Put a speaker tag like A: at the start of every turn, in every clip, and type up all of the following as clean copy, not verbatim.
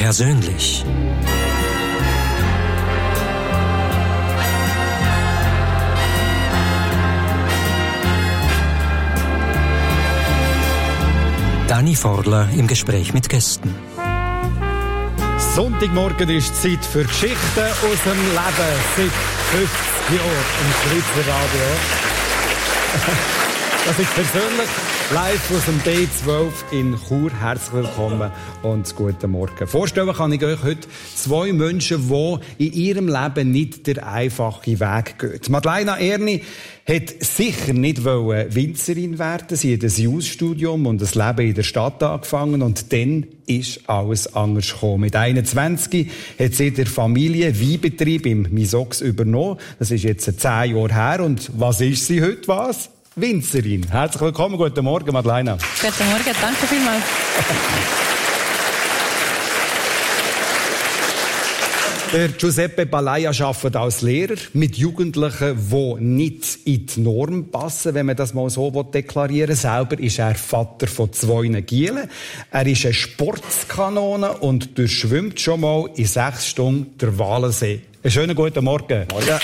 A: Persönlich. Dani Forler im Gespräch mit Gästen.
B: Sonntagmorgen ist Zeit für Geschichten aus dem Leben seit 50 Jahren im Schweizer Radio. Das ist persönlich live aus dem B12 in Chur. Herzlich willkommen und guten Morgen. Vorstellen kann ich euch heute zwei Menschen, die in ihrem Leben nicht der einfache Weg gehen. Madeleine Erni hat sicher nicht Winzerin werden. Sie hat ein Jus-Studium und ein Leben in der Stadt angefangen und dann ist alles anders gekommen. Mit 21 hat sie der Familie Weinbetrieb im Misox übernommen. Das ist jetzt 10 Jahre her. Und was ist sie heute? Was? Winzerin. Herzlich willkommen. Guten Morgen, Madeleine.
C: Guten Morgen. Danke vielmals.
B: Der Giuseppe Palaia arbeitet als Lehrer mit Jugendlichen, die nicht in die Norm passen, wenn man das mal so deklarieren will. Selber ist er Vater von 2 Gielen. Er ist eine Sportskanone und durchschwimmt schon mal in 6 Stunden der Walensee. Einen schönen guten Morgen. Morgen.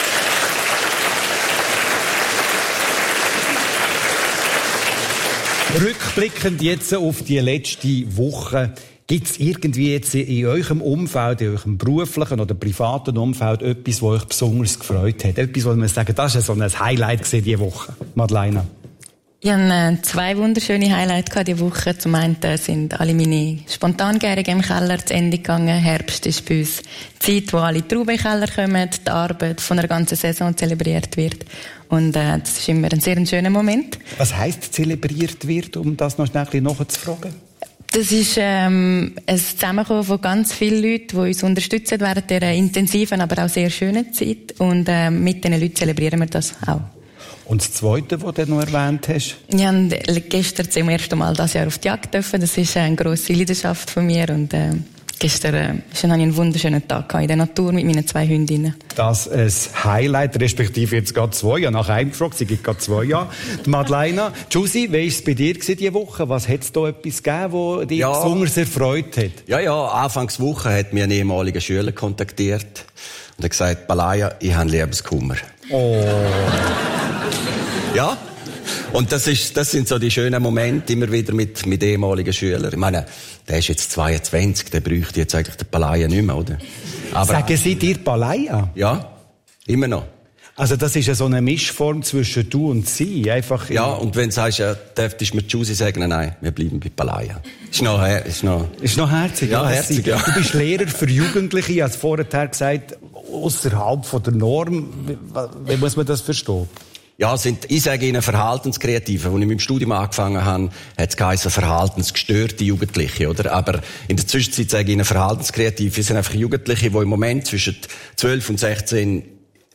B: Rückblickend jetzt auf die letzte Woche. Gibt es irgendwie jetzt in eurem Umfeld, in eurem beruflichen oder privaten Umfeld etwas, was euch besonders gefreut hat? Etwas, wo man sagen, das war so ein Highlight diese Woche. Madeleine.
C: Ich hatte 2 wunderschöne Highlights diese Woche. Zum einen sind alle meine Spontangärungen im Keller zu Ende gegangen. Herbst ist bei uns die Zeit, wo alle Trauben in den Keller kommen, die Arbeit von einer ganzen Saison zelebriert wird. Und das ist immer ein sehr schöner Moment.
B: Was heisst zelebriert wird, um das noch schnell nachzufragen?
C: Das ist ein Zusammenkommen von ganz vielen Leuten, die uns unterstützen während dieser intensiven, aber auch sehr schönen Zeit. Und mit diesen Leuten zelebrieren wir das auch.
B: Und das Zweite, das du noch erwähnt hast?
C: Ich durfte gestern zum ersten Mal dieses Jahr auf die Jagd dürfen. Das ist eine grosse Leidenschaft von mir. Und gestern hatte ich einen wunderschönen Tag in der Natur mit meinen 2 Hündinnen.
B: Das ist ein Highlight, respektive jetzt gerade 2. Ich habe nach einem gefragt, sie gibt gerade 2 Jahre. Die Madeleine, Giussi, wie war es bei dir diese Woche? Was hat es da etwas gegeben, das dich besonders erfreut hat?
D: Ja, Anfangswoche hat mich ein ehemaliger Schüler kontaktiert und hat gesagt, Palaia, ich habe Liebeskummer.
B: Oh.
D: Ja. Und das sind so die schönen Momente immer wieder mit ehemaligen Schülern. Ich meine, der ist jetzt 22, der bräuchte jetzt eigentlich den Palaia nicht mehr, oder? Aber
B: sagen Sie dir Palaia?
D: Ja, immer noch.
B: Also das ist ja so eine Mischform zwischen du und sie, einfach.
D: Ja, und wenn du sagst, ja, dürftest du mir Giussi sagen, nein, wir bleiben bei Palaia. Ist noch
B: herzig.
D: Ja, herzig, ja.
B: Du bist Lehrer für Jugendliche, ich habe es vorher gesagt, außerhalb von der Norm. Wie muss man das verstehen?
D: Ja, ich sage Ihnen Verhaltenskreative. Als ich mit dem Studium angefangen habe, hat es geheißen verhaltensgestörte Jugendliche, oder? Aber in der Zwischenzeit sage ich Ihnen Verhaltenskreative. Wir sind einfach Jugendliche, die im Moment zwischen 12 und 16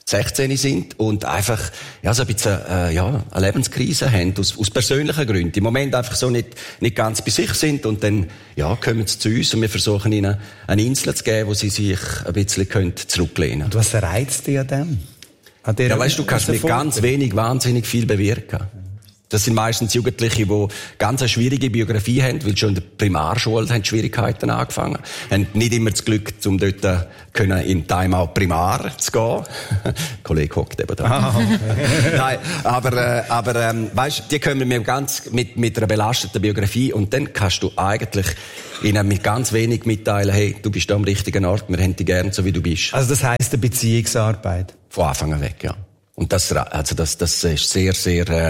D: sind und einfach, ja, so ein bisschen, eine Lebenskrise haben, aus persönlichen Gründen. Im Moment einfach so nicht ganz bei sich sind und dann, ja, kommen sie zu uns und wir versuchen ihnen eine Insel zu geben, wo sie sich ein bisschen zurücklehnen können.
B: Und was reizt dich an dem?
D: Ja, weißt du, kannst mit ganz wenig wahnsinnig viel bewirken. Das sind meistens Jugendliche, die ganz eine schwierige Biografie haben, weil schon in der Primarschule haben Schwierigkeiten angefangen. Haben nicht immer das Glück, um dort in Timeout Primar zu gehen. Der Kollege hockt eben da.
B: Oh, okay.
D: Nein, aber weißt, die kommen mit einer belasteten Biografie und dann kannst du eigentlich ihnen mit ganz wenig mitteilen, hey, du bist da am richtigen Ort, wir haben dich gern, so wie du bist.
B: Also das heisst eine Beziehungsarbeit?
D: Von Anfang an weg, ja. Und das ist sehr, sehr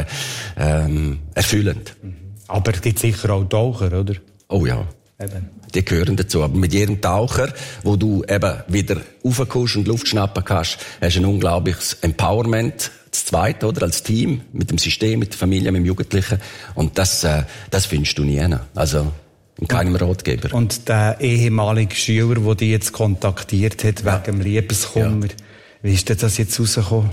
D: erfüllend.
B: Aber es gibt sicher auch Taucher, oder?
D: Oh ja. Eben. Die gehören dazu. Aber mit jedem Taucher, wo du eben wieder raufkommst und Luft schnappen kannst, hast du ein unglaubliches Empowerment. Das Zweite, oder? Als Team, mit dem System, mit der Familie, mit dem Jugendlichen. Und das findest du nie. Also, in keinem Ratgeber.
B: Und der ehemalige Schüler, der dich jetzt kontaktiert hat, wegen dem Liebeskummer, wie ist denn das jetzt rausgekommen?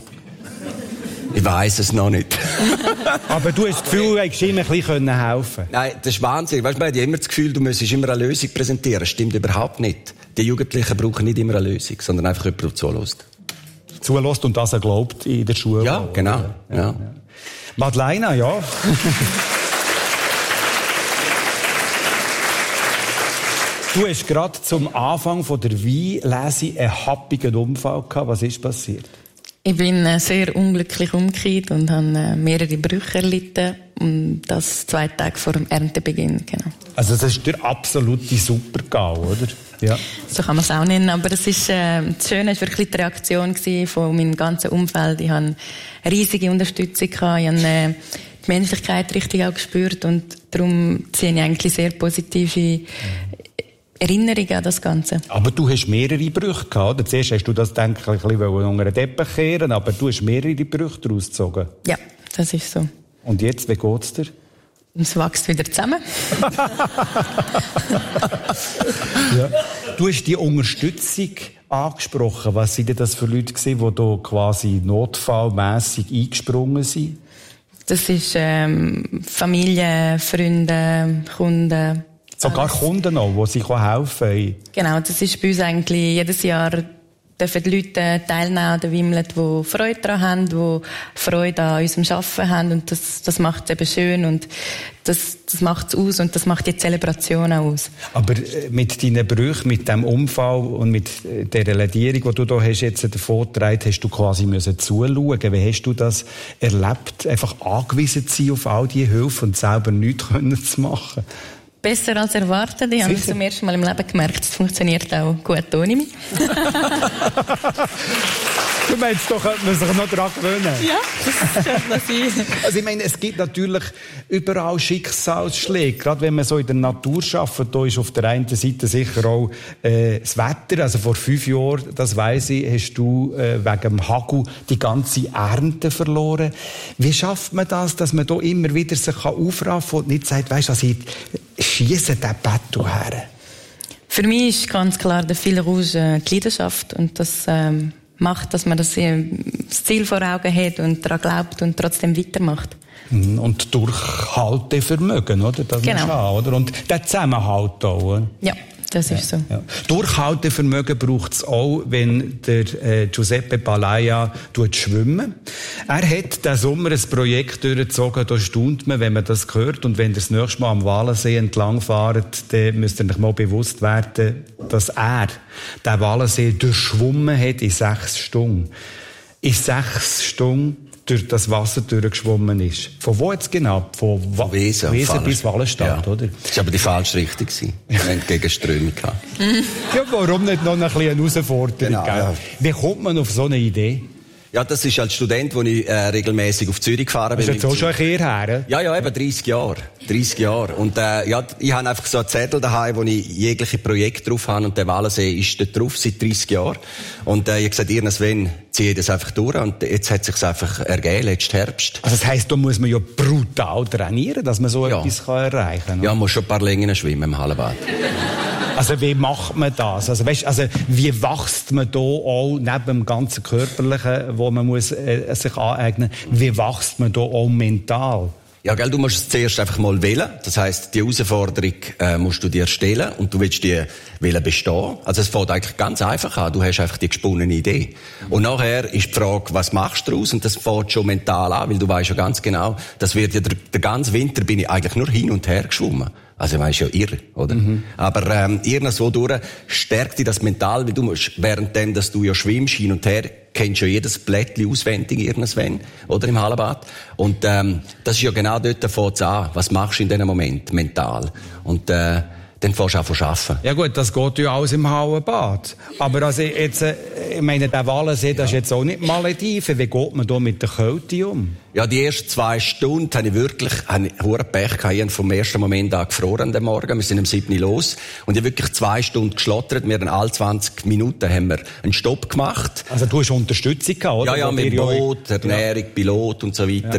D: Ich weiss es noch nicht.
B: Aber du hast das Gefühl, du hättest ihm ein bisschen helfen können.
D: Nein, das ist Wahnsinn. Weißt du, man hat immer das Gefühl, du müsstest immer eine Lösung präsentieren. Das stimmt überhaupt nicht. Die Jugendlichen brauchen nicht immer eine Lösung, sondern einfach jemanden, der zulässt.
B: Zulässt und das er glaubt in der Schule.
D: Ja, genau. Ja.
B: Madeleine, ja. Du hast gerade zum Anfang von der Weinlese einen happigen Unfall gehabt. Was ist passiert?
C: Ich bin sehr unglücklich umgekehrt und habe mehrere Brüche erlitten. Und das 2 Tage vor dem Erntebeginn, genau.
B: Also das ist der absolute Super-GAU, oder? Ja.
C: So kann man es auch nennen. Aber das Schöne war wirklich die Reaktion von meinem ganzen Umfeld. Ich hatte riesige Unterstützung gehabt. Ich habe die Menschlichkeit richtig auch gespürt. Und darum ziehe ich eigentlich sehr positive Erinnerung an das Ganze.
B: Aber du hast mehrere Brüche gehabt, oder? Zuerst hast du das, denke ich, ein bisschen unter den Teppich kehren, aber du hast mehrere Brüche daraus gezogen.
C: Ja, das ist so.
B: Und jetzt, wie geht's dir?
C: Es wächst wieder zusammen.
B: Ja. Du hast die Unterstützung angesprochen. Was sind denn das für Leute gewesen, die da quasi notfallmässig eingesprungen sind?
C: Das ist Familie, Freunde, Kunden.
B: Sogar Kunden noch, die sich helfen können.
C: Genau, das ist bei uns eigentlich jedes Jahr dürfen die Leute teilnehmen an den Wimmeln, die Freude daran haben, die Freude an unserem Arbeiten haben. Und das macht es eben schön und das macht es aus und das macht die Zelebration auch aus. Aber
B: mit deinen Brüchen, mit dem Unfall und mit der Ledierung, die du da hast jetzt davon getragen, hast du quasi müssen zuschauen. Wie hast du das erlebt? Einfach angewiesen zu sein auf all diese Hilfe und selber nichts zu machen?
C: Besser als erwartet. Ich habe es zum ersten Mal im Leben gemerkt, es funktioniert auch gut ohne mich.
B: Du meinst, da könnte man sich noch daran gewöhnen?
C: Ja, das könnte man sein.
B: Also ich meine, es gibt natürlich überall Schicksalsschläge. Gerade wenn man so in der Natur arbeitet, da ist auf der einen Seite sicher auch das Wetter. Also vor 5 Jahren, das weiss ich, hast du wegen dem Hagel die ganze Ernte verloren. Wie schafft man das, dass man da immer wieder sich aufraffen kann und nicht sagt, weisst du was, ich schiesse den Bateau her?
C: Für mich ist ganz klar der Fil Rouge die Leidenschaft und das macht, dass man das Ziel vor Augen hat und daran glaubt und trotzdem weitermacht.
B: Und Durchhaltevermögen, oder? Das
C: genau.
B: Haben, oder? Und der Zusammenhalt auch, oder?
C: Ja, das ist so.
B: Ja. Durchhaltevermögen braucht es auch, wenn der Giuseppe Palaia schwimmen. Er hat diesen Sommer ein Projekt durchgezogen, da staunt man, wenn man das hört. Und wenn ihr das nächste Mal am Walensee entlang fahrt, dann müsst ihr euch mal bewusst werden, dass er den Walensee durchschwommen hat in 6 Stunden. In 6 Stunden durch das Wasser durchgeschwommen ist. Von wo jetzt genau? Von Wesen bis Wallenstadt, ja. Oder?
D: Das war aber die falsche Richtung. Wir hatten Gegenströmung gehabt.
B: Ja, warum nicht noch eine kleine Herausforderung?
D: Genau, ja.
B: Wie kommt man auf so eine Idee?
D: Ja, das ist als Student, wo ich regelmäßig auf Zürich gefahren bin.
B: Das ist jetzt auch schon ein Jahr her?
D: Ja, eben 30 Jahre. 30 Jahre. Und ich habe einfach so einen Zettel daheim, wo ich jegliche Projekte drauf habe und der Walensee ist dort drauf seit 30 Jahren. Und ich habe gesagt, ihr Sven, ziehe das einfach durch und jetzt hat es sich einfach ergeben, letzten Herbst.
B: Also das heisst, da muss man ja brutal trainieren, dass man so etwas erreichen kann.
D: Ja, man muss schon ein paar Längen schwimmen im Hallenbad.
B: Also wie macht man das? Also, weißt, wie wächst man da auch neben dem ganzen Körperlichen, wo man muss, sich aneignen muss, wie wächst man da auch mental?
D: Ja, gell, du musst es zuerst einfach mal wählen. Das heisst, die Herausforderung musst du dir stellen und du willst die wählen bestehen. Also es fängt eigentlich ganz einfach an. Du hast einfach die gesponnene Idee. Und nachher ist die Frage, was machst du daraus? Und das fängt schon mental an, weil du weißt ja ganz genau, das wird ja der ganze Winter bin ich eigentlich nur hin und her geschwommen. Also, weisst ja irre, oder? Aber, irgendwo durch stärkt dich das mental, weil du musst, währenddem, dass du ja schwimmst, hin und her, kennst ja jedes Blättchen auswendig, irgendwann, oder? Im Hallenbad. Und, das ist ja genau dort, fängt's an. Was machst du in diesem Moment, mental? Und, dann fängst du an zu arbeiten.
B: Ja gut, das geht ja alles im Hallenbad. Aber also jetzt, ich meine, der Walensee, das ist jetzt auch nicht Malediven. Wie geht man da mit der Kälte um?
D: Ja, die ersten 2 Stunden habe ich wirklich hohen Pech gehabt. Ich habe vom ersten Moment an gefroren den Morgen. Wir sind um 7 Uhr los. Und ich habe wirklich 2 Stunden geschlottert. Wir haben alle 20 Minuten haben wir einen Stopp gemacht.
B: Also du hast Unterstützung gehabt, oder?
D: Ja, mit Boot, Ernährung, Pilot und so weiter,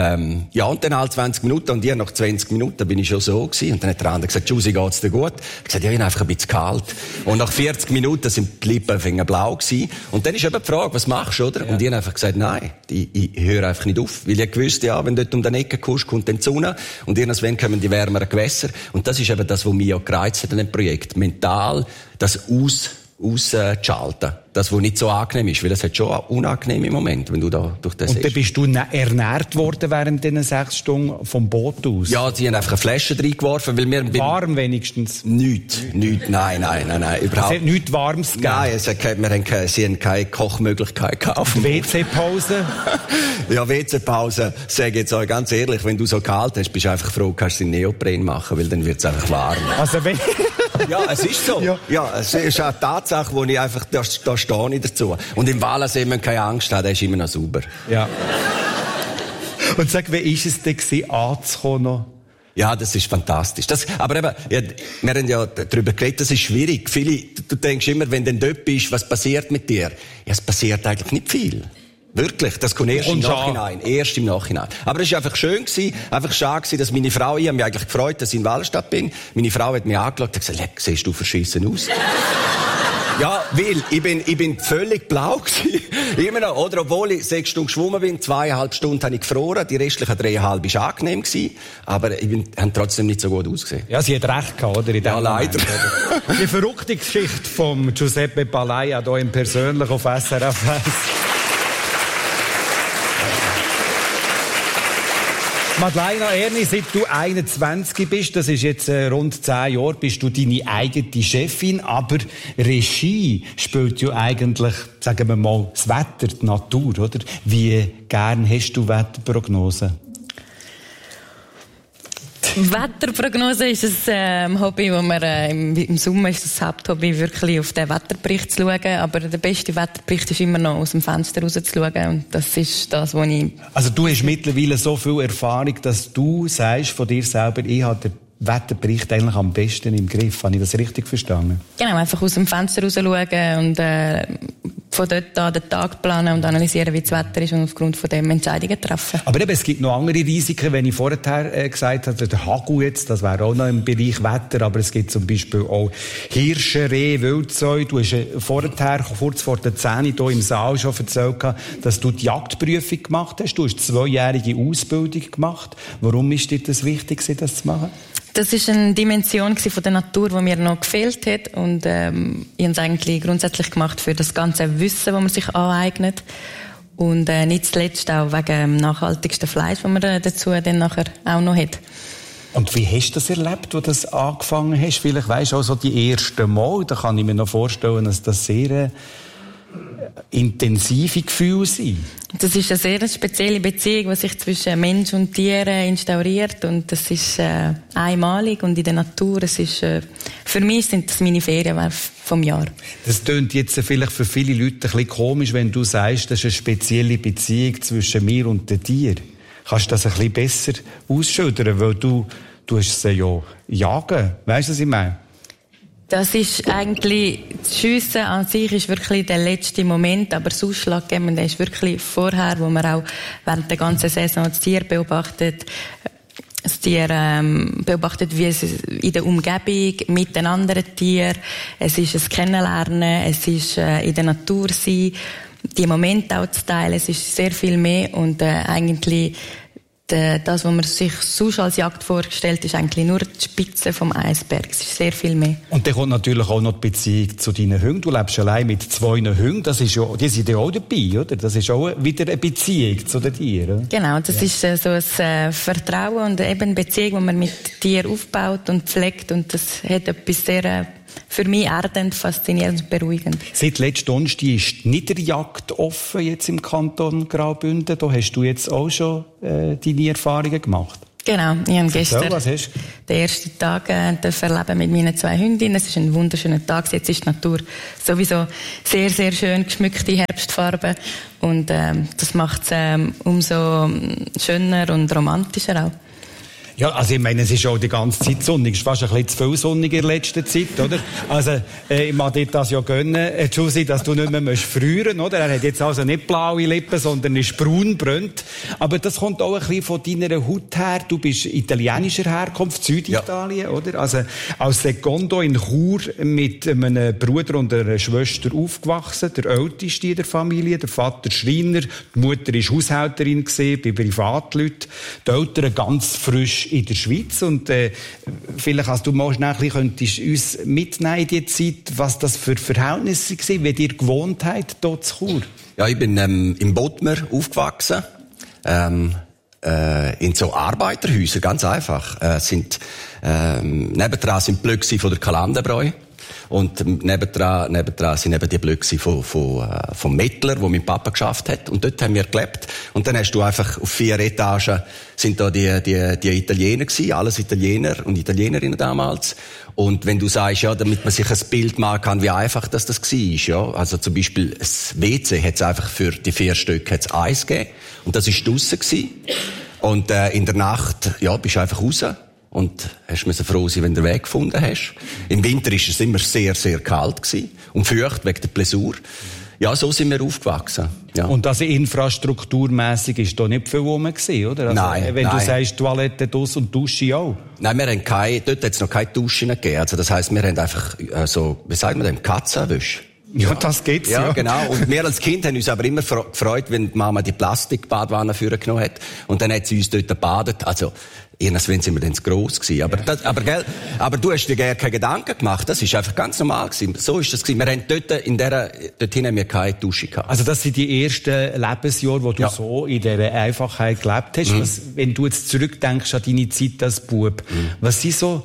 D: ja. Und dann alle 20 Minuten. Und nach 20 Minuten bin ich schon so gewesen. Und dann hat der andere gesagt, Giussi, geht's dir gut? Ich habe gesagt, ja, ich bin einfach ein bisschen kalt. Und nach 40 Minuten sind die Lippen blau gewesen. Und dann ist eben die Frage, was machst du, oder? Ja. Und ich habe einfach gesagt, nein, ich höre einfach nicht auf. Weil ich gewusst, ja, wenn du dort um den Ecke kommst, kommt dann die Sonne und irgendwann kommen die wärmeren Gewässer. Und das ist eben das, was mich ja gereizt hat an dem Projekt. Mental, das auszuschalten. Das, was nicht so angenehm ist, weil es hat schon einen unangenehmen Moment, wenn du da durch das
B: Und dann bist du ernährt worden während diesen 6 Stunden vom Boot aus?
D: Ja, sie haben einfach eine Flasche reingeworfen, weil wir...
B: Warm wenigstens?
D: Nichts, nein, überhaupt.
B: Es hat nichts Warmes gegeben?
D: Nein, sie haben keine Kochmöglichkeit gehabt.
B: WC-Pause?
D: Ja, WC-Pause, sage ich jetzt euch ganz ehrlich, wenn du so kalt hast, bist du einfach froh, kannst du den Neopren machen, weil dann wird es einfach warm.
B: Also wenn...
D: Ja, es ist so. Ja, es ist eine Tatsache, wo ich einfach, da stehe ich dazu. Und im Walensee, wenn man keine Angst hat, der ist immer noch sauber.
B: Ja. Und sag, wie ist es denn gewesen, anzukommen noch?
D: Ja, das ist fantastisch. Aber eben, ja, wir haben ja darüber geredet, das ist schwierig. Du denkst immer, wenn du dort bist, was passiert mit dir? Ja, es passiert eigentlich nicht viel. Wirklich, das kommt erst im Nachhinein. Aber es war einfach schön gewesen, einfach schade gewesen, dass meine Frau, ich habe mich eigentlich gefreut, dass ich in Wallenstadt bin. Meine Frau hat mich angeschaut und gesagt, siehst du verschissen aus? Ja, weil ich bin völlig blau gewesen. Immer noch, oder? Obwohl ich 6 Stunden geschwommen bin, 2,5 Stunden habe ich gefroren, die restlichen 3,5 war angenehm gewesen, aber ich habe trotzdem nicht so gut ausgesehen.
B: Ja, sie hat recht gehabt, oder?
D: Ja, leider.
B: Die verrückte Geschichte von Giuseppe Palaia hier im Persönlichen auf SRF 1. Madeleine Erni, seit du 21 bist, das ist jetzt rund 10 Jahre, bist du deine eigene Chefin, aber Regie spielt ja eigentlich, sagen wir mal, das Wetter, die Natur, oder? Wie gern hast du Wetterprognosen?
C: Wetterprognose ist ein Hobby, wo man im Sommer ist das Haupthobby, wirklich auf den Wetterbericht zu schauen. Aber der beste Wetterbericht ist immer noch aus dem Fenster raus zu schauen. Und das ist das, was ich...
B: Also du hast mittlerweile so viel Erfahrung, dass du sagst von dir selber, ich habe den Wetterbericht eigentlich am besten im Griff. Habe ich das richtig verstanden?
C: Genau, einfach aus dem Fenster raus schauen und von dort an den Tag planen und analysieren, wie das Wetter ist und aufgrund von dem Entscheidungen treffen.
B: Aber eben, es gibt noch andere Risiken, wenn ich vorher gesagt habe, der Hagel jetzt, das wäre auch noch im Bereich Wetter, aber es gibt zum Beispiel auch Hirsche, Rehe, Wildsäue. Du hast vorher, kurz vor der 10 hier im Saal schon erzählt, dass du die Jagdprüfung gemacht hast. Du hast 2-jährige Ausbildung gemacht. Warum ist dir das wichtig, das zu machen?
C: Das ist eine Dimension von der Natur, die mir noch gefehlt hat. Und ich habe es eigentlich grundsätzlich gemacht für das ganze Wissen, das man sich aneignet. Und nicht zuletzt auch wegen dem nachhaltigsten Fleisch, das man dazu dann nachher auch noch hat.
B: Und wie hast du das erlebt, als du das angefangen hast? Vielleicht weisst du auch so die ersten Mal. Da kann ich mir noch vorstellen, dass das sehr intensive Gefühle sind.
C: Das ist eine sehr spezielle Beziehung, die sich zwischen Mensch und Tieren instauriert. Und das ist einmalig. Und in der Natur, es ist, für mich sind das meine Ferien vom Jahr. Das
B: klingt jetzt vielleicht für viele Leute ein bisschen komisch, wenn du sagst, das ist eine spezielle Beziehung zwischen mir und den Tieren. Kannst du das ein bisschen besser ausschildern? Weil du hast sie ja jagen. Weißt du, was ich meine?
C: Das ist eigentlich, das Schiessen an sich ist wirklich der letzte Moment, aber das Ausschlaggebende ist wirklich vorher, wo man auch während der ganzen Saison das Tier beobachtet. Das Tier beobachtet, wie es in der Umgebung mit den anderen Tieren. Es ist ein Kennenlernen, es ist in der Natur sein, die Momente auch zu teilen. Es ist sehr viel mehr und eigentlich das, was man sich sonst als Jagd vorgestellt, ist eigentlich nur die Spitze vom Eisberg. Es ist sehr viel mehr.
B: Und dann kommt natürlich auch noch die Beziehung zu deinen Hunden. Du lebst allein mit 2 Hunden. Das ist ja, die sind ja auch dabei, oder? Das ist auch wieder eine Beziehung zu den Tieren.
C: Genau, das ist so ein Vertrauen und eben eine Beziehung, die man mit Tieren aufbaut und pflegt. Und das hat etwas sehr für mich erdend, faszinierend und beruhigend.
B: Seit letzten Donnerstag ist die Niederjagd offen jetzt im Kanton Graubünden. Da hast du jetzt auch schon deine Erfahrungen gemacht.
C: Genau, ich habe gestern den ersten Tag erleben mit meinen 2 Hündinnen. Es ist ein wunderschöner Tag. Jetzt ist die Natur sowieso sehr, sehr schön geschmückte Herbstfarben. Und das macht es umso schöner und romantischer auch.
B: Ja, also ich meine, es ist auch die ganze Zeit sonnig. Es ist fast ein bisschen zu viel sonnig in der letzten Zeit, oder? Also, ich mag dir das ja gönnen, Giussi, dass du nicht mehr frieren musst, oder? Er hat jetzt also nicht blaue Lippen, sondern ist braunbrönt. Aber das kommt auch ein bisschen von deiner Haut her. Du bist italienischer Herkunft, Süditalien, ja, oder? Also, als Secondo in Chur mit einem Bruder und einer Schwester aufgewachsen, der älteste in der Familie, der Vater Schreiner, die Mutter war Haushälterin bei Privatleuten, die Eltern ganz frisch in der Schweiz und vielleicht, als du mal schnell könntest uns mitnehmen in die Zeit, was das für Verhältnisse waren, wie ihr gewohnt habt hier zu Chur.
D: Ja, ich bin im Bodmer aufgewachsen, in so Arbeiterhäusern, ganz einfach. Nebendran sind Blöcke von der Kalandenbräu. Und nebendran sind eben die Blöcke vom Mettler, wo mein Papa geschafft hat. Und dort haben wir gelebt. Und dann hast du einfach auf 4 Etagen sind da die Italiener gewesen, alles Italiener und Italienerinnen damals. Und wenn du sagst, ja, damit man sich ein Bild machen kann, wie einfach das war, ja. Also zum Beispiel, das WC hat es einfach für die 4 Stück hat's Eis gegeben. Und das war draussen gewesen. Und, in der Nacht, ja, bist du einfach raus. Und musst froh sein, wenn du den Weg gefunden hast. Im Winter war es immer sehr, sehr kalt gewesen. Und feucht wegen der Blessur. Ja, so sind wir aufgewachsen. Ja.
B: Und also infrastrukturmässig ist da nicht viel rum gewesen, oder? Also,
D: nein.
B: Wenn du sagst, Toilette draus und Dusche auch.
D: Nein, wir haben dort hat es noch keine Duschen gegeben. Also, das heisst, wir haben einfach, wie sagt man dem, Katzenwäsche.
B: Ja, das geht's,
D: ja. Genau. Und wir als Kind haben uns aber immer gefreut, wenn die Mama die Plastikbadwanne vorgenommen hat. Und dann hat sie uns dort gebadet. Also, irgendwann sind wir dann zu gross gewesen. Aber du hast dir gar keine Gedanken gemacht. Das ist einfach ganz normal gewesen. So ist das gewesen. Wir haben dorthin haben wir keine Dusche gehabt.
B: Also, das sind die ersten Lebensjahre, wo du so in dieser Einfachheit gelebt hast. Wenn du jetzt zurückdenkst an deine Zeit als Bub, was sind so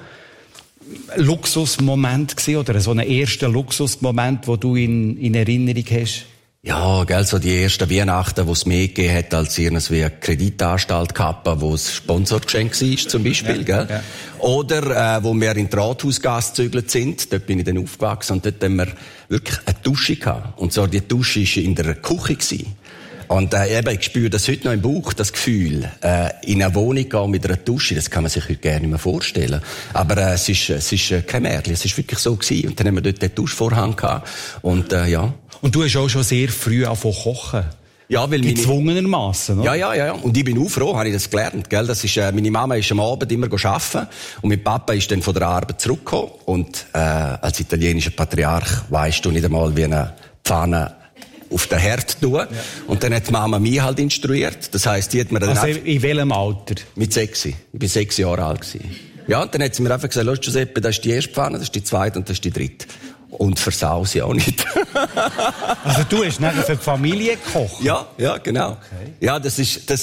B: Luxusmoment gewesen, oder so einen ersten Luxusmoment, wo du in Erinnerung hast?
D: Ja, gell, so die ersten Weihnachten, wo es mehr gegeben hat als irgendwie eine Kreditanstalt gehabt, wo es Sponsorgeschenk war, zum Beispiel, gell? Ja. Oder, wo wir in die Rathausgasse gezügelt sind, dort bin ich dann aufgewachsen und dort haben wir wirklich eine Dusche gehabt. Und zwar, die Dusche war in der Küche gewesen. Und ich spüre das heute noch im Bauch, das Gefühl, in eine Wohnung gehen mit einer Dusche, das kann man sich heute gerne nicht mehr vorstellen. Aber es ist kein Märchen, es ist wirklich so gewesen. Und dann haben wir dort den Duschvorhang gehabt. Und ja.
B: Und du hast auch schon sehr früh angefangen zu kochen.
D: Ja, weil
B: gezwungenermassen, oder?
D: Ja. Und ich bin auch froh, habe ich das gelernt, gell? Das ist, meine Mama ist am Abend immer arbeiten. Und mein Papa ist dann von der Arbeit zurückgekommen. Und, als italienischer Patriarch weisst du nicht einmal, wie eine Pfanne auf den Herd tun. Ja. Und dann hat die Mama mich halt instruiert. Das heisst, die hat mir dann
B: in welchem Alter?
D: Mit 6. Ich bin 6 Jahre alt gewesen. Ja, und dann hat sie mir einfach gesagt, los Giuseppe, das ist die erste Pfanne, das ist die zweite und das ist die dritte. Und versau sie auch nicht.
B: Also du hast nachher für die Familie gekocht?
D: Ja, genau. Okay. Ja, das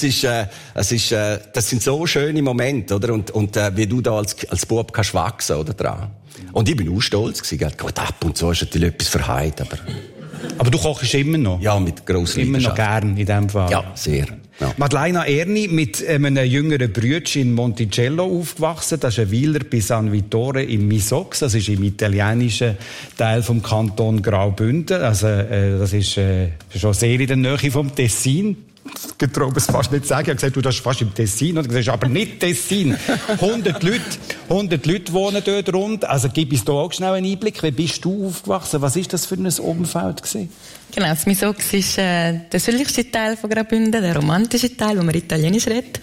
D: sind so schöne Momente, oder? Und wie du da als Bub kannst wachsen, oder, dran. Und ich bin auch stolz gewesen, gell? Gut, ab und zu ist natürlich etwas verheilt,
B: aber du kochst immer noch?
D: Ja, mit grosser
B: Immer noch gern, in dem Fall?
D: Ja, sehr. Ja.
B: Madeleina Erni, mit einem jüngeren Brütchen in Monticello aufgewachsen. Das ist ein Weiler bei San Vittore im Misox. Das ist im italienischen Teil vom Kanton Graubünden. Also, das ist schon sehr in der Nähe vom Tessin. Ich getraue es fast nicht sagen. Ich habe gesagt, du, das ist fast im Tessin. Und das ist aber nicht Tessin. 100 Leute wohnen dort rund. Also gib uns da auch schnell einen Einblick. Wie bist du aufgewachsen? Was ist das für ein Umfeld gewesen?
C: Genau, das Misox ist der südlichste Teil von Graubünden, der romantische Teil, wo man Italienisch redet.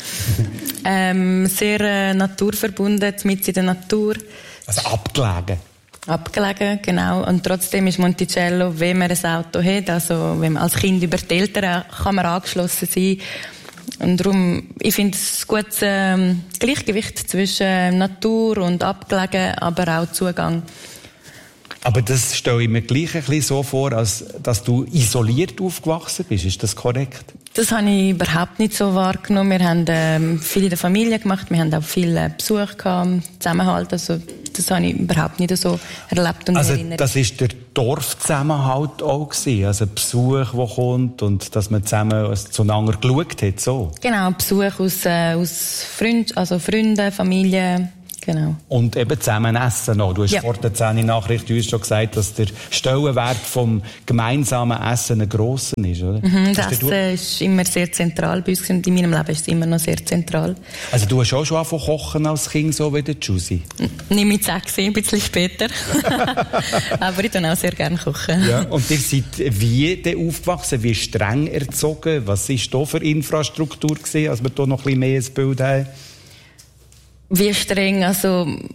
C: Sehr naturverbunden, mitten in der Natur.
B: Also abgelegen,
C: genau. Und trotzdem ist Monticello, wenn man ein Auto hat, also wenn man als Kind über die Eltern kann man angeschlossen sein. Und darum, ich finde es ein gutes Gleichgewicht zwischen Natur und abgelegen, aber auch Zugang.
B: Aber das stelle ich mir gleich ein bisschen so vor, als dass du isoliert aufgewachsen bist. Ist das korrekt?
C: Das habe ich überhaupt nicht so wahrgenommen. Wir haben viel in der Familie gemacht, wir haben auch viel Besuch gehabt, Zusammenhalt. Also das habe ich überhaupt nicht so erlebt und erinnert.
B: Das ist der Dorfzusammenhalt auch gewesen, also Besuch, der kommt und dass man zusammen zueinander geschaut hat, so?
C: Genau, Besuch aus Freunden, Familie. Genau.
B: Und eben zusammen essen noch. Du hast vor der 10-Nachricht uns schon gesagt, dass der Stellenwert vom gemeinsamen Essen ein grosser ist, oder?
C: Das Essen ist immer sehr zentral bei uns und in meinem Leben ist es immer noch sehr zentral.
B: Also du hast auch schon angefangen kochen als Kind, so wie der Giussi?
C: Nicht mit 6, ein bisschen später. Aber ich tue auch sehr gerne kochen.
B: Ja. Und ihr seid wie aufgewachsen, wie streng erzogen? Was war da für Infrastruktur gewesen, als wir da noch ein bisschen mehr ins Bild haben?
C: Wie streng, also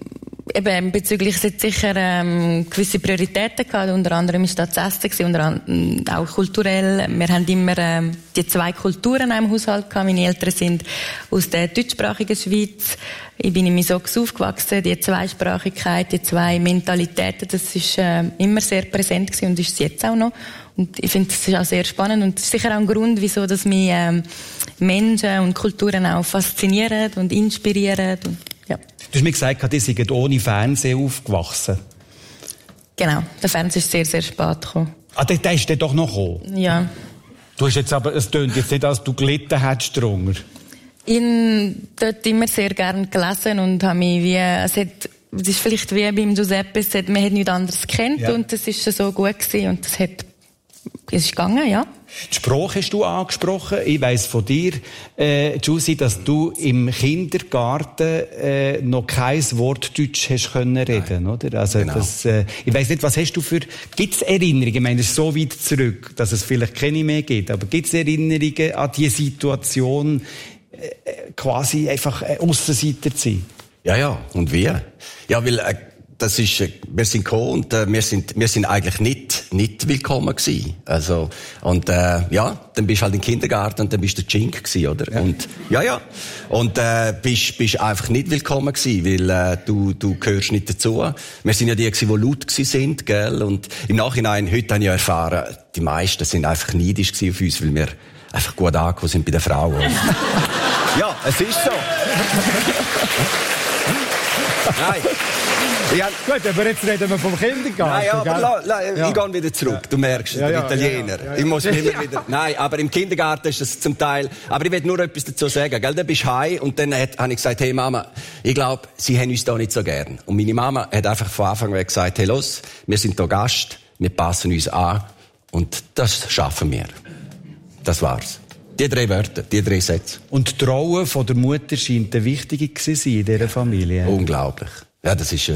C: eben bezüglich, es hat sicher gewisse Prioritäten gehabt, unter anderem ist das Essen, unter anderem auch kulturell. Wir haben immer die 2 Kulturen in einem Haushalt gehabt. Meine Eltern sind aus der deutschsprachigen Schweiz. Ich bin in Misox aufgewachsen. Die Zweisprachigkeit, die 2 Mentalitäten, das ist immer sehr präsent gewesen und ist es jetzt auch noch. Und ich finde, das ist auch sehr spannend und das ist sicher auch ein Grund, wieso dass mich Menschen und Kulturen auch faszinieren und inspirieren. Und, ja.
B: Du hast mir gesagt, ihr seid ohne Fernsehen aufgewachsen.
C: Genau, der Fernseher ist sehr, sehr spät gekommen.
B: Ah, der ist dann doch noch gekommen?
C: Ja.
B: Du hast jetzt aber, es tönt jetzt nicht, als du gelitten hättest drunter.
C: Ich habe dort immer sehr gerne gelesen und habe mich wie, es ist vielleicht wie beim Giuseppe, man hat nichts anderes gekannt und das ist so gut gewesen und es ist gegangen, ja.
B: Die Sprache hast du angesprochen. Ich weiss von dir, Giussi, dass du im Kindergarten noch kein Wort Deutsch hast können reden, oder? Also
D: genau.
B: Ich weiss nicht, was hast du für, gibt's Erinnerungen? Ich meine, das ist so weit zurück, dass es vielleicht keine mehr gibt, aber gibt's Erinnerungen an die Situation, quasi einfach Aussenseiter zu sein?
D: Ja, und wie? Ja, weil, das ist, wir sind gekommen und wir sind eigentlich nicht willkommen gewesen. Also, und ja, dann bist du halt im Kindergarten und dann bist du der Chink gewesen, oder? Ja. Und und bist einfach nicht willkommen gewesen, weil du gehörst nicht dazu. Wir sind ja die gewesen, die laut gewesen sind, gell? Und im Nachhinein, heute habe ich ja erfahren, die meisten sind einfach neidisch gewesen auf uns, weil wir einfach gut angekommen sind bei den Frauen. Ja, es ist so. Nein. Ja.
B: Gut, aber jetzt reden wir vom Kindergarten.
D: Nein, aber ich gehe wieder zurück. Du merkst, der Italiener. Ja. Ich muss immer wieder. Nein, aber im Kindergarten ist das zum Teil. Aber ich will nur etwas dazu sagen. Gell? Dann bist du heim und dann habe ich gesagt, hey Mama, ich glaube, sie haben uns da nicht so gern. Und meine Mama hat einfach von Anfang an gesagt, hey los, wir sind hier Gast, wir passen uns an und das schaffen wir. Das war's. Die 3 Wörter, die 3 Sätze.
B: Und die Rolle von der Mutter scheint eine wichtige zu sein in dieser Familie.
D: Unglaublich. Ja, das ist,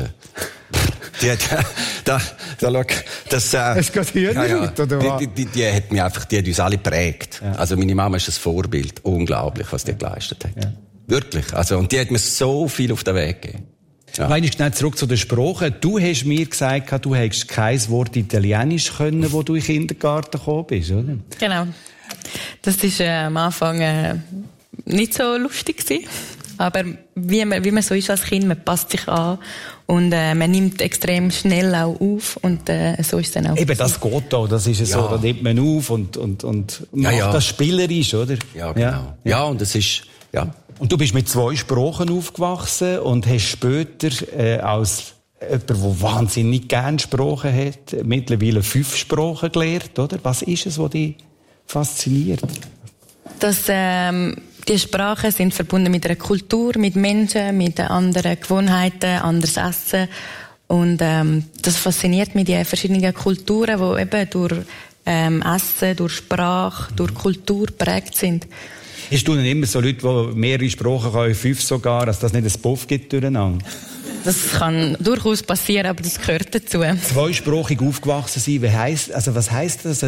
D: schau, das,
B: es geht Hühnerhaut, oder was?
D: Die hat mich einfach, die hat uns alle geprägt. Ja. Also meine Mama ist ein Vorbild. Unglaublich, was die geleistet hat. Ja. Wirklich. Also, und die hat mir so viel auf den Weg gegeben. Ja.
B: Wenn ich schnell zurück zu der Sprache. Du hast mir gesagt, du hättest kein Wort Italienisch können, wo du in den Kindergarten gekommen bist, oder?
C: Genau. Das war am Anfang nicht so lustig gewesen. Aber wie man so ist als Kind, man passt sich an und man nimmt extrem schnell auch auf und so ist es dann auch.
B: Eben, das geht auch, das ist so, da nimmt man auf und macht das spielerisch, oder?
D: Ja, genau. Ja, und es ist, ja.
B: Und du bist mit 2 Sprachen aufgewachsen und hast später als jemand, der wahnsinnig gerne Sprachen hat, mittlerweile 5 Sprachen gelernt, oder? Was ist es, was dich fasziniert?
C: Dass die Sprachen sind verbunden mit einer Kultur, mit Menschen, mit anderen Gewohnheiten, anderes Essen. Und das fasziniert mich, die verschiedenen Kulturen, die eben durch Essen, durch Sprache, durch Kultur geprägt sind.
B: Hast du denn immer so Leute, die mehrere Sprachen können, 5 sogar, dass das nicht ein Puff gibt durcheinander?
C: Das kann durchaus passieren, aber das gehört dazu.
B: 2-sprachig aufgewachsen sein, was heisst das?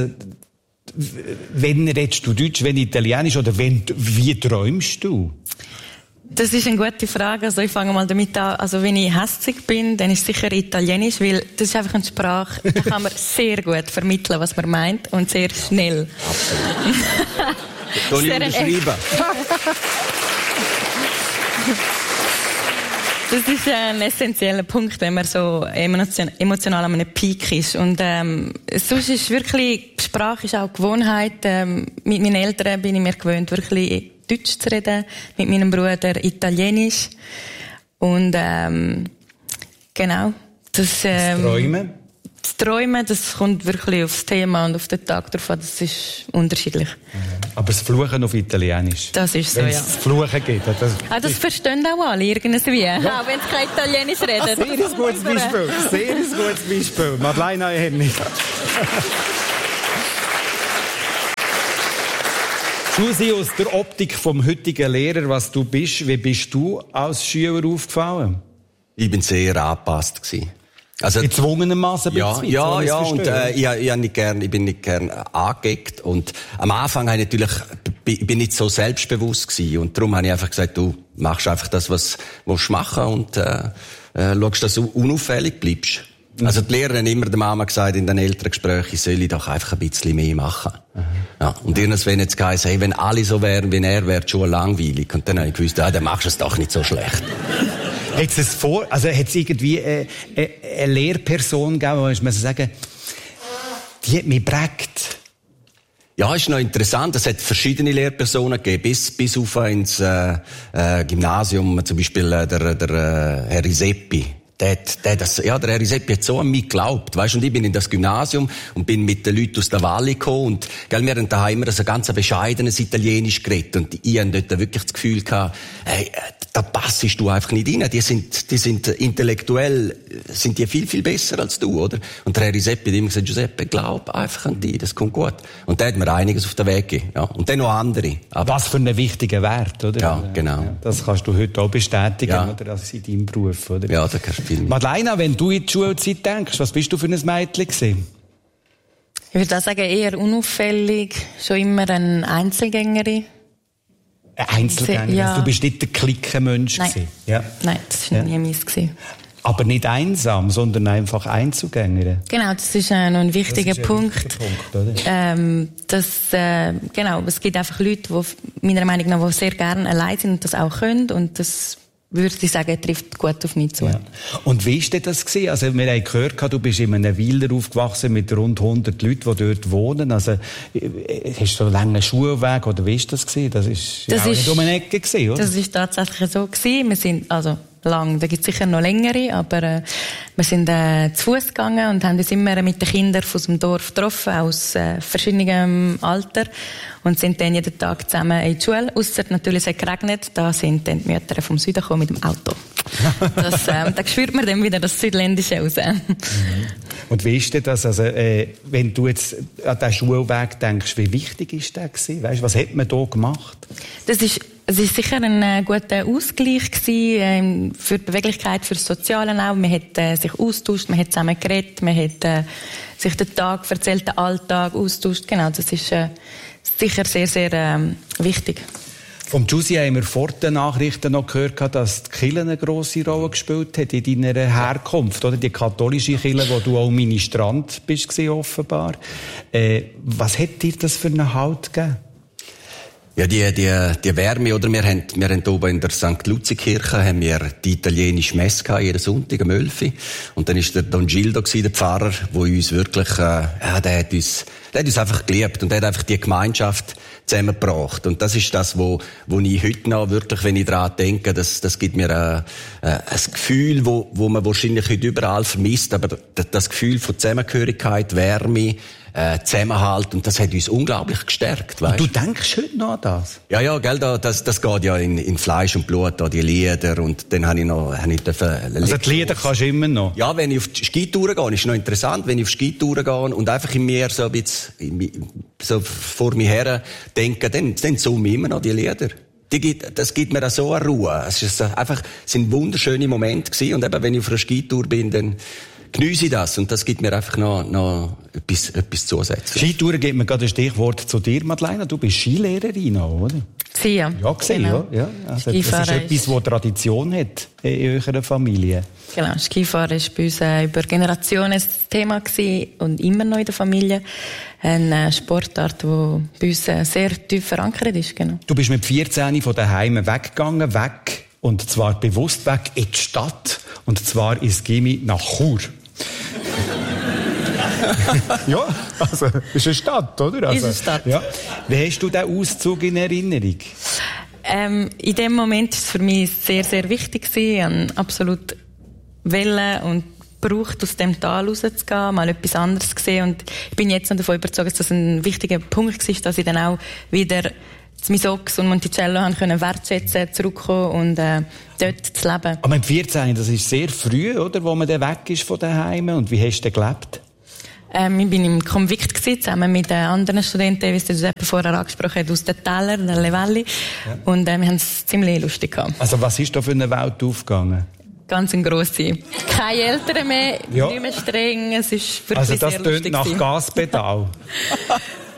B: Wenn redest du Deutsch, wenn Italienisch oder wie träumst du?
C: Das ist eine gute Frage. Also ich fange mal damit an. Also wenn ich hässig bin, dann ist es sicher Italienisch, weil das ist einfach eine Sprache, da kann man sehr gut vermitteln, was man meint und sehr schnell.
D: Absolut. Sehr unterschreiben.
C: Das ist ein essentieller Punkt, wenn man so emotional an einem Peak ist. Und sonst ist wirklich, die Sprache ist auch Gewohnheit. Mit meinen Eltern bin ich mir gewöhnt, wirklich Deutsch zu reden. Mit meinem Bruder Italienisch. Und genau. Das
B: Träumen?
C: Das Träumen, das kommt wirklich aufs Thema und auf den Tag drauf an. Das ist unterschiedlich.
B: Aber das Fluchen auf Italienisch?
C: Das ist so,
B: Wenn's
C: ja.
B: Das Fluchen gibt.
C: Das verstehen auch alle irgendwie. Ja. Auch wenn sie kein Italienisch reden.
B: Sehr ein gutes Beispiel. Sehr ein gutes Beispiel. Madeleine Hennig. Giussi, aus der Optik vom heutigen Lehrer, was du bist, wie bist du als Schüler aufgefallen?
D: Ich bin sehr angepasst gewesen.
B: Also, gezwungenermaßen
D: ja, und ich bin nicht gern angeeckt und am Anfang habe ich natürlich bin nicht so selbstbewusst gewesen und darum habe ich einfach gesagt, du machst einfach das, was du machen und schaust, dass du unauffällig bleibst. Also die Lehrer haben immer der Mama gesagt in den Elterngesprächen, ich soll doch einfach ein bisschen mehr machen. Ja, und irgendwann hat es geheißen, hey, wenn alle so wären wie er, wäre die Schule langweilig. Und dann habe ich gewusst, dann machst du es doch nicht so schlecht.
B: Hat es irgendwie eine Lehrperson gegeben, wo man sagen, die hat mich geprägt?
D: Ja, ist noch interessant. Es hat verschiedene Lehrpersonen gegeben, bis auf ins Gymnasium, zum Beispiel der Herr Iseppi. Der Herr Iseppi hat so an mich geglaubt, weißt, und ich bin in das Gymnasium und bin mit den Leuten aus der Valle gekommen und, gell, wir haben daheim immer so ganz bescheidenes Italienisch geredet und ich hatte dort wirklich das Gefühl gehabt, hey, da passest du einfach nicht rein, die sind intellektuell, sind die viel, viel besser als du, oder? Und der Herr Iseppi hat immer gesagt, Giuseppe, glaub einfach an dich, das kommt gut. Und der hat mir einiges auf den Weg gegeben, ja. Und dann noch andere. Aber
B: was für einen wichtigen Wert, oder?
D: Ja, genau.
B: Ja, das kannst du heute auch bestätigen,
D: ja.
B: oder? Das ist in deinem Beruf, oder?
D: Ja, da kannst du viel mit.
B: Madeleine, wenn du in die Schulzeit denkst, was bist du für ein Mädchen gewesen?
C: Ich würde auch sagen, eher unauffällig, schon immer eine Einzelgängerin.
B: Eine Einzelgängerin?
C: Ja.
B: Du bist nicht der Clique-Mensch gewesen? Ja.
C: Nein, das war nie meins gewesen.
B: Aber nicht einsam, sondern einfach Einzelgängerin.
C: Genau, das ist noch ein wichtiger Punkt.
B: Oder?
C: Genau, es gibt einfach Leute, die meiner Meinung nach die sehr gerne allein sind und das auch können. Und das, würde ich sagen, trifft gut auf mich zu.
B: Ja. Und wie war das gewesen? Also, wir haben gehört, du bist in einem Weiler aufgewachsen mit rund 100 Leuten, die dort wohnen. Also, hast du einen langen Schulweg, oder wie war das gewesen? Das ist auch nicht um eine Ecke gewesen, oder?
C: Das ist tatsächlich so gewesen. Wir sind, lang, da gibt es sicher noch längere, aber wir sind zu Fuß gegangen und haben uns immer mit den Kindern aus dem Dorf getroffen, aus verschiedenem Alter, und sind dann jeden Tag zusammen in die Schule. Ausser natürlich, es hat geregnet, da sind dann die Mütter vom Süden gekommen mit dem Auto. Da spürt man dann wieder das Südländische raus.
B: Und wie ist das? Also, wenn du jetzt an diesen Schulweg denkst, wie wichtig ist der gewesen? Weißt, was hat man da gemacht?
C: Es ist sicher ein guter Ausgleich gewesen, für die Beweglichkeit, für das Soziale auch. Man hat sich austauscht, man hat zusammen geredet, man hat sich den Tag erzählt, den Alltag austauscht. Genau, das ist sicher sehr, sehr wichtig.
B: Vom Giussi haben wir vor den Nachrichten noch gehört, dass die Kirche eine grosse Rolle gespielt hat in deiner Herkunft, oder? Die katholische Kirche, wo du auch Ministrant bist, offenbar. Was hat dir das für einen Halt gegeben?
D: Ja, die Wärme, oder? Wir haben oben in der St. Luzi-Kirche, haben wir die italienische Messe gehabt, jeden Sonntag um 11 Uhr. Und dann ist der Don Gildo gewesen, der Pfarrer, der uns wirklich, der hat uns einfach geliebt und der hat einfach die Gemeinschaft zusammengebracht. Und das ist das, wo ich heute noch wirklich, wenn ich daran denke, das gibt mir ein Gefühl, wo man wahrscheinlich heute überall vermisst, aber das Gefühl von Zusammengehörigkeit, Wärme, Zusammenhalt, und das hat uns unglaublich gestärkt, weißt?
B: Und du denkst heute noch an das?
D: Ja, gell, das geht ja in Fleisch und Blut, da die Lieder, und dann habe ich
B: also die Lieder kannst du immer noch?
D: Ja, wenn ich auf die Skitouren gehe, ist noch interessant, wenn ich auf Skitouren gehe und einfach in mir so ein bisschen, so vor mir her denke, dann summe ich immer noch die Lieder. Das gibt mir auch so eine Ruhe. Es sind wunderschöne Momente gewesen, und eben, wenn ich auf einer Skitour bin, dann geniesse ich das, und das gibt mir einfach noch etwas zusätzlich.
B: Skitouren gibt mir gerade ein Stichwort zu dir, Madeleine. Du bist Skilehrerin auch, oder?
C: Ja,
B: gesehen, genau. Ja. Also, das ist etwas, das Tradition hat in eurer Familie.
C: Genau, Skifahren war bei uns über Generationen ein Thema gewesen und immer noch in der Familie. Eine Sportart, die bei uns sehr tief verankert ist. Genau.
B: Du bist mit 14 von daheim weggegangen, und zwar bewusst weg in die Stadt, und zwar ins Gymi nach Chur. Ja, also, ist eine Stadt, oder? Also,
C: ist eine Stadt.
B: Ja. Wie hast du diesen Auszug in Erinnerung?
C: In dem Moment war es für mich sehr, sehr wichtig gewesen, absolut wollen und braucht, aus dem Tal rauszugehen, mal etwas anderes zu sehen. Und ich bin jetzt noch davon überzeugt, dass das ein wichtiger Punkt war, dass ich dann auch wieder Misox und Monticello können wertschätzen, zurückkommen und dort zu leben.
B: Aber mit 14, das ist sehr früh, oder, wo man dann weg ist von daheim. Und wie hast du gelebt?
C: Ich bin im Konvikt gewesen, zusammen mit anderen Studenten, wie es Giuseppe vorher angesprochen hat, aus den Tälern, der Levelli. Ja. Und wir haben es ziemlich lustig gehabt.
B: Also was ist da für eine Welt aufgegangen?
C: Ganz eine grosse. Keine Eltern mehr, nicht mehr streng, es ist wirklich sehr lustig.
B: Also das tönt nach Gaspedal.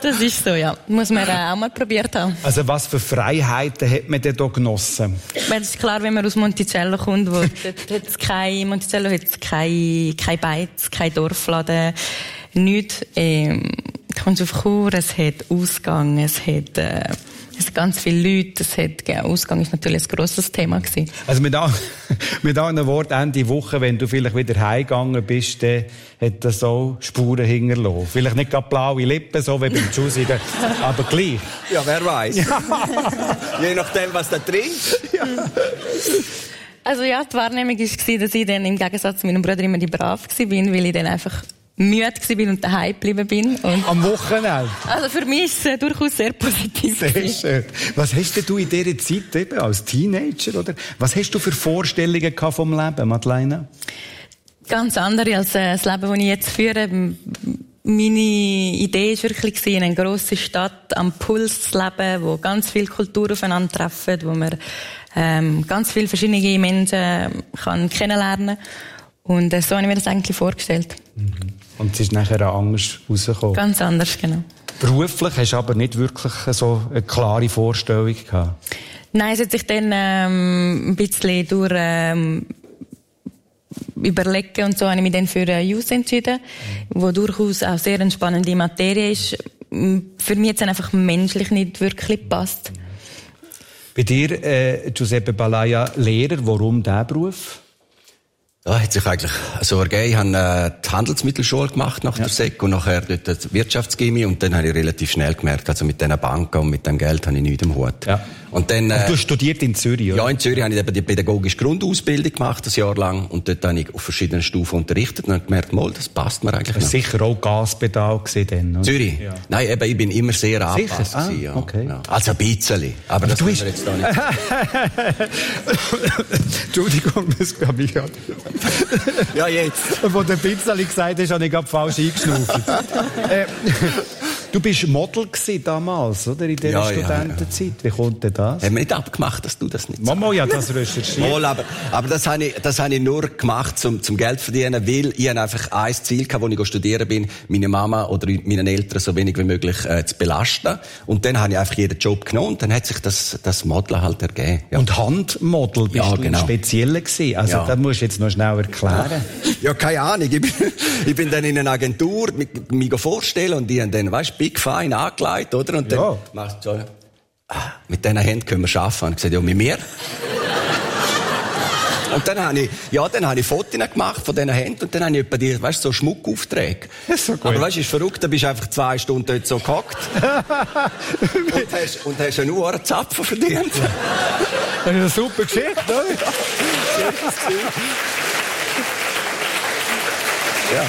C: Das ist so, ja. Muss man auch mal probiert haben.
B: Also was für Freiheiten hat man denn hier genossen?
C: Es ist klar, wenn man aus Monticello kommt, wo Monticello hat es kein Beiz, kein Dorfladen, nichts. Du kommst auf Chur, es hat Ausgang, es hat ganz viele Leute, Ausgang ist natürlich ein grosses Thema gewesen.
B: Also mit anderen Worten, Ende Woche, wenn du vielleicht wieder heimgegangen bist, dann hat das auch Spuren hinterlassen. Vielleicht nicht gerade blaue Lippen, so wie beim Jussi, aber gleich.
D: Ja, wer weiß. Ja. Je nachdem, was du trinkst. Ja.
C: Also ja, die Wahrnehmung war, dass ich dann im Gegensatz zu meinem Bruder immer die Brav war, weil ich dann einfach müde war und daheim geblieben bin. Und
B: am Wochenende?
C: Also für mich ist es durchaus sehr positiv.
B: Sehr schön. Was hast denn du in dieser Zeit eben als Teenager, oder? Was hast du für Vorstellungen vom Leben, Madeleine?
C: Ganz andere als das Leben, das ich jetzt führe. Meine Idee war wirklich, in einer grossen Stadt am Puls zu leben, wo ganz viele Kulturen aufeinandertreffen, wo man ganz viele verschiedene Menschen kann kennenlernen kann. Und so habe ich mir das eigentlich vorgestellt.
B: Mhm. Und es ist nachher auch anders rausgekommen.
C: Ganz anders, genau.
B: Beruflich hast du aber nicht wirklich so eine klare Vorstellung gehabt?
C: Nein, es hat sich dann ein bisschen durch Überlegen und so habe ich mich dann für JUS entschieden, wo durchaus auch sehr eine spannende Materie ist. Für mich jetzt einfach menschlich nicht wirklich passt.
B: Bei dir, Giuseppe Balaya, Lehrer, warum dieser Beruf?
D: Ja, hat sich eigentlich so ergeben. Ich habe die Handelsmittelschule gemacht nach der Sek und nachher dort die Wirtschaftschemie und dann habe ich relativ schnell gemerkt, also mit diesen Banken und mit dem Geld habe ich nichts im Hut. Ja. Und dann,
B: du hast studiert in Zürich, oder?
D: Ja, in Zürich habe ich eben die pädagogische Grundausbildung gemacht, ein Jahr lang, und dort habe ich auf verschiedenen Stufen unterrichtet und habe gemerkt, mal, das passt mir eigentlich
B: noch. Sicher auch Gaspedal gewesen dann, oder?
D: Zürich? Ja. Nein, eben, ich bin immer sehr angepasst gewesen, ja. Okay. Ja. Also ein bisschen, aber das ist jetzt da nicht.
B: Entschuldigung, das glaube ich gerade.
D: Ja, jetzt.
B: Und wo der Pizzali gesagt hast, habe ich gerade falsch eingeschnauft. Du bist Model gewesen damals, oder? In dieser Studentenzeit. Ja. Wie kommt denn das?
D: Haben wir nicht abgemacht, dass du das nicht
B: sagst? Mama ja das recherchiert.
D: Mal, aber das habe ich nur gemacht, zum Geld zu verdienen, weil ich einfach ein Ziel hatte, als ich studieren bin, meine Mama oder meine Eltern so wenig wie möglich zu belasten. Und dann habe ich einfach jeden Job genommen und dann hat sich das Modeln halt ergeben. Ja.
B: Und Handmodel bist du genau. Spezieller gewesen. Also das musst du jetzt noch schnell erklären.
D: Ja, keine Ahnung. Ich bin dann in einer Agentur, mich vorstellen und die haben dann, weißt, Big Fine angelegt, oder? Und dann machst du so, mit diesen Händen können wir arbeiten. Und ich gesagt, ja, mit mir. Und dann habe ich Fotos gemacht von diesen Händen und dann habe ich etwa die, weißt, so Schmuckaufträge. So aber weißt, ist verrückt, da bist du einfach 2 Stunden dort so gehockt. und hast einen Uhrenzapfen verdient.
B: Das ist eine super Geschichte, oder?
D: Ja.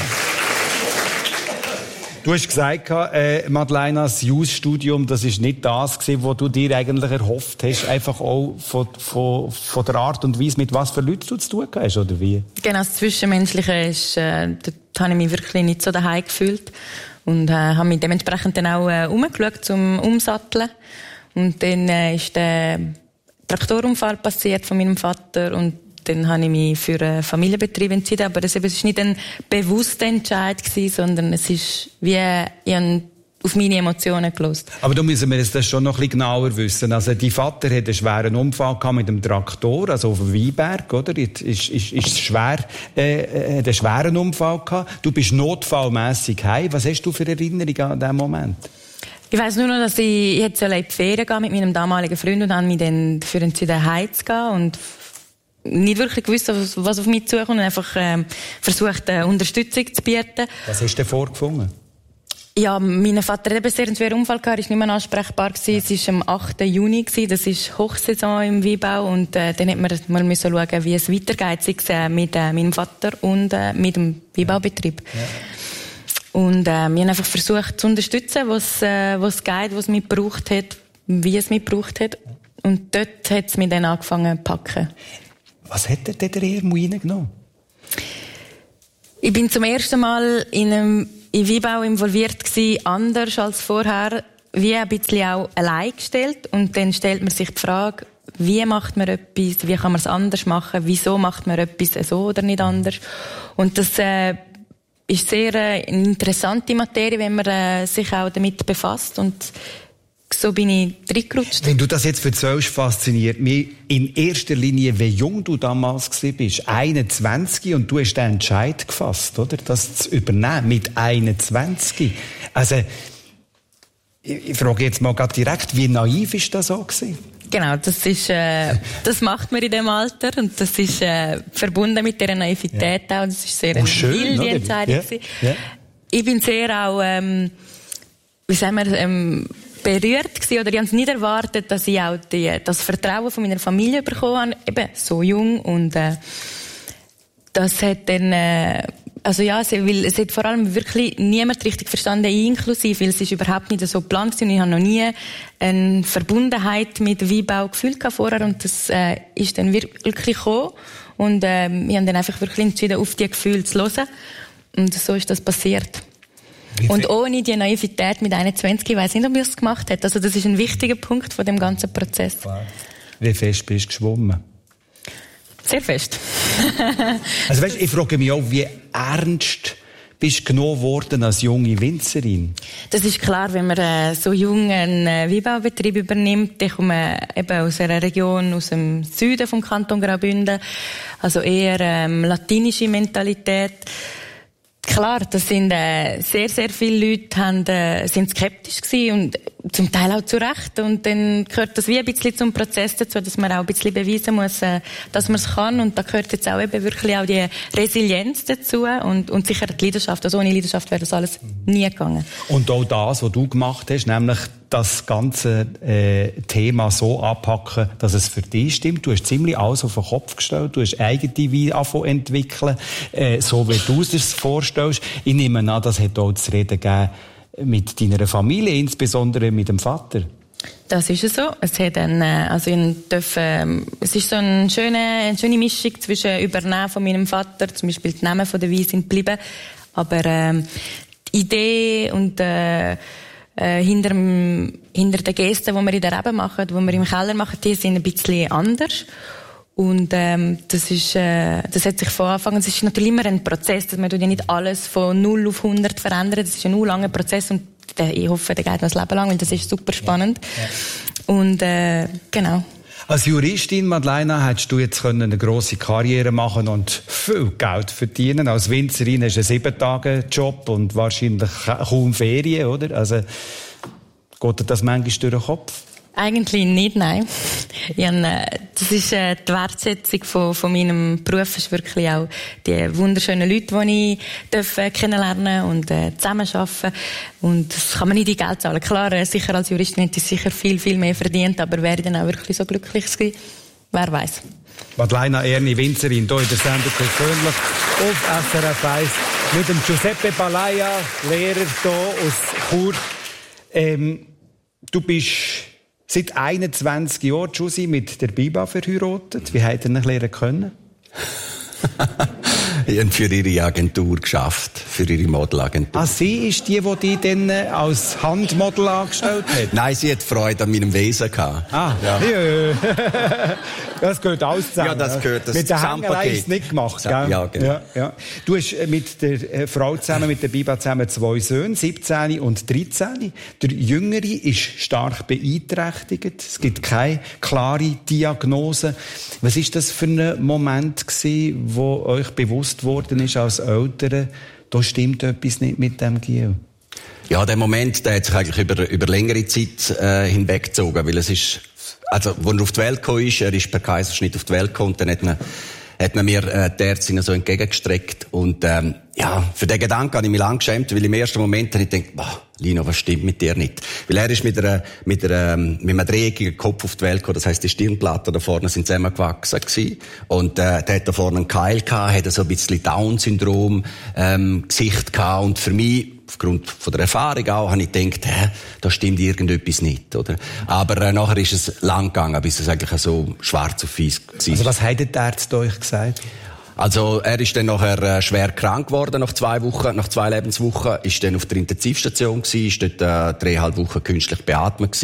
B: Du hast gesagt, Madeleine, das JUS-Studium, das ist nicht das gewesen, was du dir eigentlich erhofft hast, einfach auch von der Art und Weise, mit was für Leuten du zu tun hast, oder wie?
C: Genau, das Zwischenmenschliche ist, dort habe ich mich wirklich nicht so daheim gefühlt und habe mich dementsprechend dann auch umgeschaut zum Umsatteln. Und dann ist der Traktorunfall passiert von meinem Vater und dann habe ich mich für einen Familienbetrieb entschieden, aber es war nicht ein bewusster Entscheid gewesen, sondern es ist wie ich auf meine Emotionen gehört.
B: Aber da müssen wir das schon noch ein bisschen genauer wissen. Also, dein Vater hat einen schweren Unfall gehabt mit dem Traktor, also auf dem Weinberg, oder? Ist schwer, hat einen schweren Unfall gehabt. Du bist notfallmässig heim. Was hast du für Erinnerungen an diesen Moment?
C: Ich weiss nur noch, dass ich jetzt in die Ferien gehen mit meinem damaligen Freund und habe mich dann dafür entschieden, heimzugehen und nicht wirklich gewusst, was auf mich zukommt und einfach versucht, Unterstützung zu bieten.
B: Was hast du denn vorgefunden?
C: Ja, mein Vater hat eben sehr einen schweren Unfall gehabt, er war nicht mehr ansprechbar gewesen. Ja. Es war am 8. Juni gewesen, das ist Hochsaison im Weinbau und dann hat man mal müssen schauen, wie es weitergeht, sei es mit meinem Vater und mit dem Weinbaubetrieb. Ja. Und wir haben einfach versucht zu unterstützen, was geht, was es mich gebraucht hat, wie es mich gebraucht hat. Und dort hat es mich dann angefangen zu packen.
B: Was hat der Ermo reingenommen?
C: Ich bin zum ersten Mal in Weinbau involviert gewesen, anders als vorher, wie ein bisschen auch allein gestellt. Und dann stellt man sich die Frage, wie macht man etwas, wie kann man es anders machen, wieso macht man etwas so oder nicht anders. Und das ist ist sehr eine interessante Materie, wenn man sich auch damit befasst. Und so bin ich reingerutscht.
B: Wenn du das jetzt erzählst, fasziniert mich in erster Linie, wie jung du damals bist. 21 und du hast den Entscheid gefasst, oder? Das zu übernehmen mit 21. Also, ich frage jetzt mal gerade direkt, wie naiv ist das so gewesen?
C: Genau, das macht man in dem Alter und das ist verbunden mit dieser Naivität auch. Das ist sehr eine wilde Entscheidung gewesen. Ja. Ich bin sehr auch, wie sagen wir, berührt gewesen, oder ich habe es nicht erwartet, dass ich auch das Vertrauen von meiner Familie bekommen habe, eben so jung, und das hat dann weil es hat vor allem wirklich niemand richtig verstanden, inklusive, weil es ist überhaupt nicht so geplant gewesen. Ich habe noch nie eine Verbundenheit mit Weinbau gefühlt vorher, und das ist dann wirklich gekommen, und ich habe dann einfach wirklich entschieden, auf die Gefühle zu hören, und so ist das passiert. Und ohne die Naivität mit 21, ich weiss nicht, ob ich es gemacht hätte. Also das ist ein wichtiger Punkt von dem ganzen Prozess.
B: Wie fest bist du geschwommen?
C: Sehr fest.
B: Also weißt, ich frage mich auch, wie ernst bist du genommen worden als junge Winzerin?
C: Das ist klar, wenn man so jung einen Weinbaubetrieb übernimmt. Ich komme eben aus einer Region aus dem Süden vom Kanton Graubünden, also eher latinische Mentalität. Klar, das sind sehr, sehr viele Leute sind skeptisch gewesen, und zum Teil auch zu Recht. Und dann gehört das wie ein bisschen zum Prozess dazu, dass man auch ein bisschen beweisen muss, dass man es kann. Und da gehört jetzt auch eben wirklich auch die Resilienz dazu und sicher die Leidenschaft. Also ohne Leidenschaft wäre das alles nie gegangen. Und
B: auch das, was du gemacht hast, nämlich das ganze Thema so anpacken, dass es für dich stimmt. Du hast ziemlich alles auf den Kopf gestellt. Du hast eigene Weine angefangen entwickeln, so wie du es dir vorstellst. Ich nehme an, das hat auch zu reden gegeben mit deiner Familie, insbesondere mit dem Vater.
C: Das ist es so. Es hat es ist so eine schöne Mischung zwischen Übernehmen von meinem Vater, zum Beispiel die Namen der Weine sind geblieben, aber die Idee und hinter den Gesten, die wir in der Rebe machen, die wir im Keller machen, die sind ein bisschen anders. Und das hat sich von Anfang an, es ist natürlich immer ein Prozess, dass man ja nicht alles von 0 auf 100 verändert. Das ist ein langer Prozess, und ich hoffe, der geht noch das Leben lang, weil das ist super spannend. Ja. Und genau.
B: Als Juristin, Madeleine, hättest du jetzt eine grosse Karriere machen und viel Geld verdienen. Als Winzerin hast du einen 7-Tage-Job und wahrscheinlich kaum Ferien, oder? Also, geht dir das manchmal durch den Kopf?
C: Eigentlich nicht, nein. Das ist die Wertschätzung von meinem Beruf, ist wirklich auch die wunderschönen Leute, die ich kennenlernen und zusammenarbeiten. Und das kann man nicht in Geld zahlen. Klar, sicher als Juristin hätte ich sicher viel, viel mehr verdient, aber wäre ich dann auch wirklich so glücklich gewesen? Wer weiß.
B: Madeleine Erni, Winzerin, hier in der Sendung persönlich auf SRF 1 mit dem Giuseppe Balaya, Lehrer hier aus Chur. Du bist seit 21 Jahren, Giussi, mit der Biba verheiratet. Wie habt ihr euch lernen können?
D: Ich habe für ihre Agentur geschafft, für ihre Modelagentur.
B: Ah, sie ist die dann als Handmodel angestellt hat?
D: Nein, sie hat Freude an meinem Wesen gehabt.
B: Ah, ja. Das gehört alles zusammen.
D: Ja, das gehört das
B: mit der Hängerei ist es nicht gemacht, gell?
D: Ja, genau.
B: Ja. Du hast mit der Frau zusammen, mit der Biba zusammen 2 Söhne, 17 und 13. Der Jüngere ist stark beeinträchtigt. Es gibt keine klare Diagnose. Was ist das für ein Moment gewesen, wo euch bewusst worden ist als Eltern, da stimmt etwas nicht mit dem Gil?
D: Ja, der Moment, der hat sich eigentlich über längere Zeit hinweggezogen, weil es ist, also, als er auf die Welt gekommen ist, er ist per Kaiserschnitt auf die Welt gekommen, dann hat man mir die Ärztin so entgegengestreckt, und ja, für den Gedanken habe ich mich lang geschämt, weil im ersten Moment habe ich gedacht, Lino, was stimmt mit dir nicht? Weil er ist mit einem dreieckigen Kopf auf die Welt gekommen, das heisst, die Stirnplatten da vorne sind zusammengewachsen gewesen. Und der hat da vorne einen Keil gehabt, hat so ein bisschen Down-Syndrom, Gesicht gehabt, und für mich, aufgrund von der Erfahrung auch, habe ich gedacht, da stimmt irgendetwas nicht, oder? Aber nachher ist es lang gegangen, bis es eigentlich so schwarz auf weiß war.
B: Also was haben die Ärzte euch gesagt?
D: Also, er ist dann nachher schwer krank geworden, nach 2 Wochen, nach 2 Lebenswochen, ist dann auf der Intensivstation gewesen, ist dort 3,5 Wochen künstlich beatmet gewesen.